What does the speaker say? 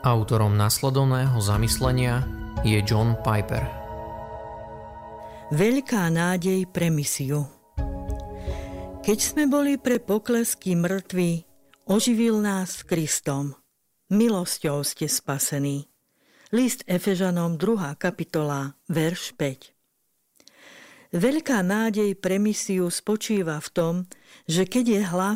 Autorom nasledovného zamyslenia je John Piper. Veľká nádej pre misiu. Keď sme boli pre poklesky mŕtvi, oživil nás Kristom. Milosťou ste spasení. List Efežanom 2. kapitola, verš 5. Veľká nádej pre misiu spočíva v tom, že keď je hlásaný